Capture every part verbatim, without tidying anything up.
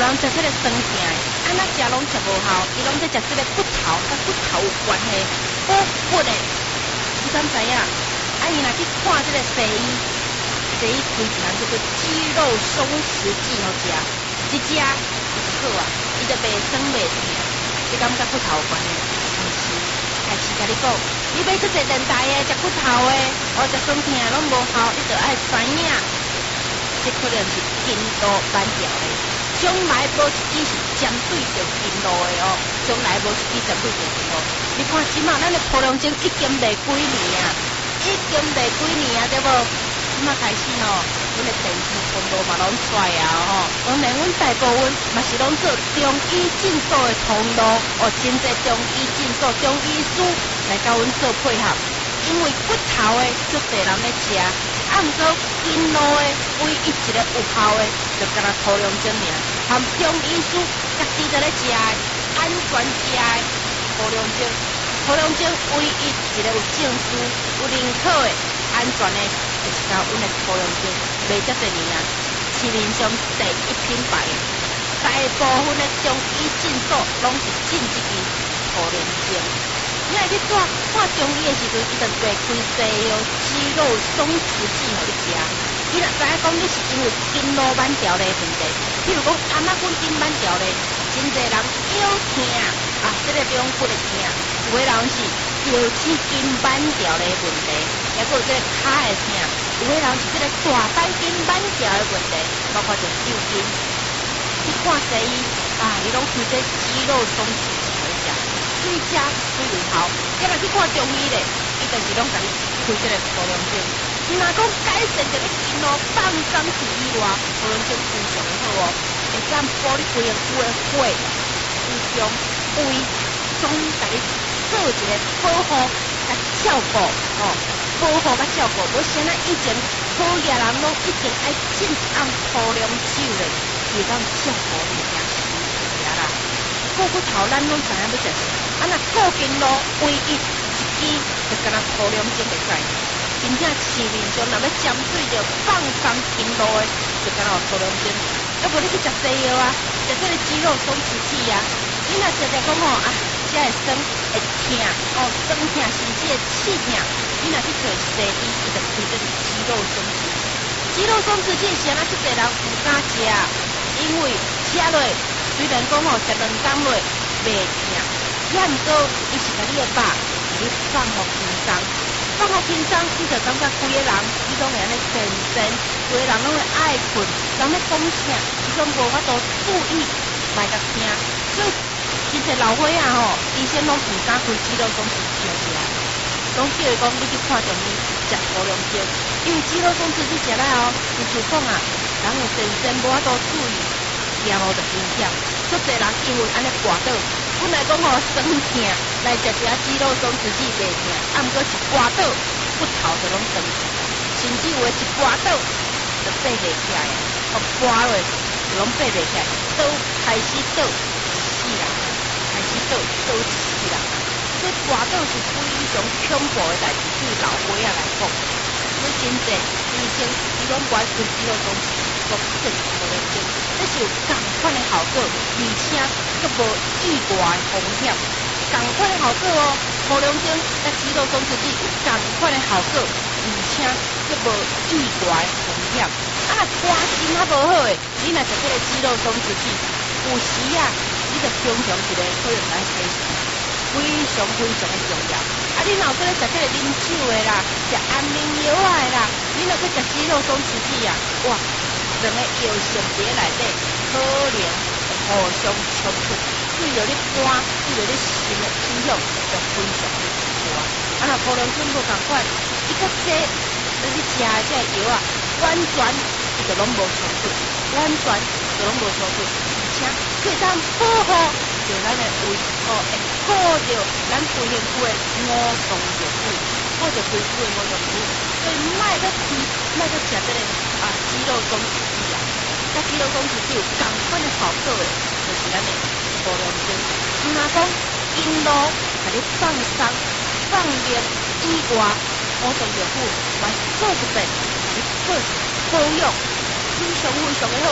人食这个酸痛的，啊那食拢食无效，伊拢在食这个骨头，甲骨头有关系，补骨的。你敢知影？啊，伊若去看这个西医，西医推荐叫做肌肉松弛剂好食，一食就是好啊，伊就袂酸袂痛。你感觉骨头有关系？毋是，还是甲你讲，你买这个电台的食骨头的，哦食酸痛拢无效，你就爱知影，这可能是筋度扳掉的。将来无一支是针对着筋路的哦，将来无一支针对着筋路。你看即马咱的普良症已经卖几年啊，已经卖几年啊，对无？即马开始哦，阮的电视通路嘛拢出来啊吼，当然阮大部分嘛是拢做中医诊所的通路，哦，真侪中医诊所、中医师来甲阮做配合，因为骨头的足侪人咧食。啊，毋过筋路的唯一一个有效的，就敢若普良症尔，含中医师家己在咧食的，安全食的普良症。普良症唯一一个有证书、有认可的、安全的，就是甲阮的普良症，卖遮侪年啊，市面上第一品牌的，大部分的中医诊所拢是进这支普良症。你来去看看中医的时阵，伊就袂开西药肌肉松弛剂互你食。伊若知影讲你是因为筋络慢调的问题，譬如讲阿妈骨筋慢调的，真侪人腰痛啊，这个中骨的痛，有的人是腰椎筋慢调的问题，也佫有这个骹的痛，有的人是这个大腿筋慢调的问题，包括着抽筋。去看西医啊，伊拢开这肌肉松弛剂互你食。水食水有效，要来去看中医咧，伊就是拢甲你开这个普良症。若讲改善着你筋络放松去以外，普良症非常的好哦，会减补你规个躯的血、脂肪、胃，总甲你做一个保护甲照顾哦，保护甲照顾。无像咱以前好野人拢一定爱进暗普良酒咧，会当照顾你家己是啦。顾骨头咱拢知影要食啥。啊，若顾筋路唯一一支就敢若普良症会使，真正市面上若要针对着放松筋路的，就敢若普良症。要无你去食西药啊，食这个肌肉松弛剂啊，你若食着讲吼啊，这会酸会痛哦，酸痛甚至会刺痛，你若去找西医，伊就开这个肌肉松弛剂。肌肉松弛剂是安怎？即个人唔敢食，因为食落虽然讲吼食两工落袂痛。也毋过，伊是甲你的肉，你放互轻松，放互轻松，你就感觉规个人，你拢会安尼神神，规个人拢会爱困，人咧讲啥，你拢无法度注意来甲听，所以真侪老伙仔吼，医生拢唔敢开肌肉松弛剂来食，拢叫伊讲你去看中医食普良症，因为肌肉松弛剂食了后，就像讲啊，人会神神无法度注意，惊无就惊险，足侪人因为安尼挂倒。本来讲吼酸痛，来食食肌肉松弛剂袂痛，啊，毋过一刮倒骨头就拢酸痛，甚至有诶一刮倒就爬袂起来，哦，刮落就拢爬袂起来，倒开始倒死人，开始倒倒死人，所以刮倒是非常恐怖诶代志，对老伙仔来讲，所以真济医生伊拢不爱开肌肉松弛剂，讲这是普良症，这是有同款诶效果，而且佫无意外风险，同款的效果哦。普良症甲肌肉松弛剂有同款的效果，而且佫无意外风险。啊，肝心较无好诶，你若食这个肌肉松弛剂，有时啊，你着平常一个可能来洗洗，非常非常的重要。啊，你若搁咧食这个啉酒的啦，食安眠药啊的啦，你若搁食肌肉松弛剂啊，哇，两个药性伫内底，可能互相冲突，对着你肝、对着你心的影响就非常的大。啊，若普良症无共款，伊较济，你食的这个药啊，完全伊就拢无冲突，完全就拢无冲突，而且可以当保护着咱的胃，哦，会保着咱规身躯的五脏六腑，保着规身躯的五脏六腑，所以莫要去，莫要食这个啊肌肉松弛剂啊。甲肌肉松弛剂有同款的效果的，就是咱的普良症。若讲筋络，甲你放松、放松以外，五脏六腑嘛是做一遍，甲你做保养，非常非常的好。所以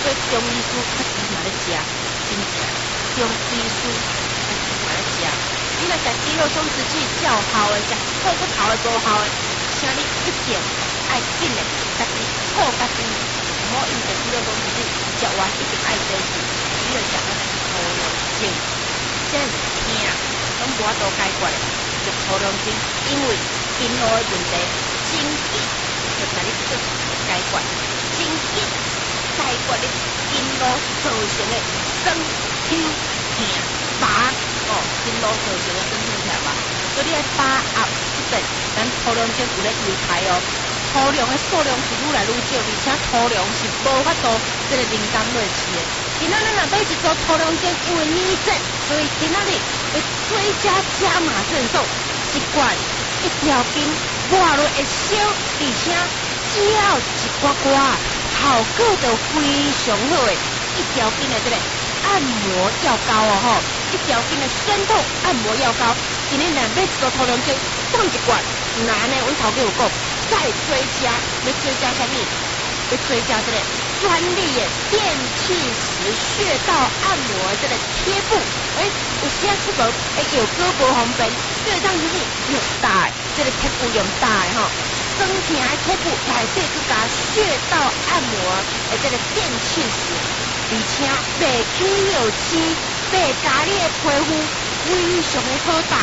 做中医师较钱嘛咧食，真正中医师较钱嘛咧食。你若食肌肉松弛剂较好诶，食好骨头诶，高效诶，请你一定爱紧诶，家己靠家己，唔好用着肌肉松弛剂，食完一定爱做事，你着食咱诶头龙精，真疼，拢无法度解决诶，食头龙精，因为筋络诶问题，真紧就甲你做解决，真紧解决你筋络造成诶酸痛疼麻。哦，筋络造成的酸痛起来吧，所以你爱把握即阵，咱土龙精有咧优汰哦，土量的数量是愈来愈少，而且土量是无法度即个人工落去的。今仔日若买一组土龙精，因为年节，所以今仔日会追加加码赠送一罐一条筋，抹落会烧，而且只要一刮刮，效果就非常好诶，一条筋的即个按摩药膏哦吼。一条筋的酸痛按摩药膏，今日两杯做头龙精送一罐，那呢，阮头家有讲，再追加，要追加什么？要追加这个专利的电气石穴道按摩的这个贴布，诶、欸，有时啊出门诶有胳膊方便，就会当就是用大的，这个贴布用大的吼，酸痛的贴布内底去加穴道按摩的这个电气石，而且袂起又轻。对家里的皮肤非常的好打。